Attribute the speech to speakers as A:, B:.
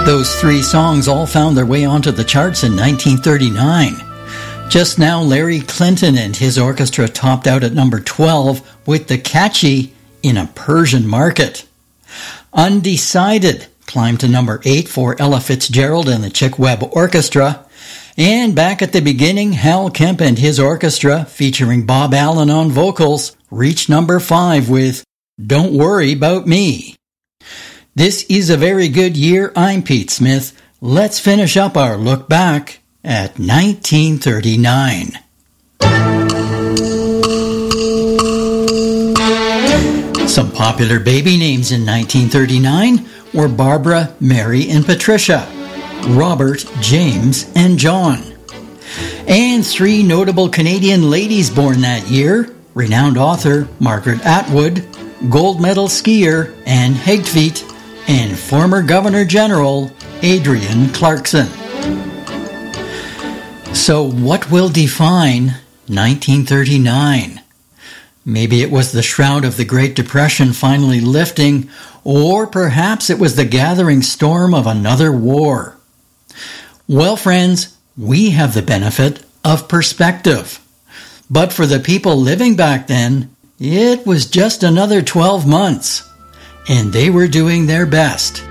A: Those three songs all found their way onto the charts in 1939. Just now, Larry Clinton and his orchestra topped out at number 12 with the catchy In a Persian Market. Undecided climbed to number 8 for Ella Fitzgerald and the Chick Webb Orchestra. And back at the beginning, Hal Kemp and his orchestra, featuring Bob Allen on vocals, reached number 5 with Don't Worry About Me. This is a very good year. I'm Pete Smith. Let's finish up our look back at 1939. Some popular baby names in 1939 were Barbara, Mary, and Patricia, Robert, James, and John. And 3 notable Canadian ladies born that year, renowned author Margaret Atwood, gold medal skier Anne Hegtveit, and former Governor General Adrienne Clarkson. So what will define 1939? Maybe it was the shroud of the Great Depression finally lifting, or perhaps it was the gathering storm of another war. Well, friends, we have the benefit of perspective. But for the people living back then, it was just another 12 months. And they were doing their best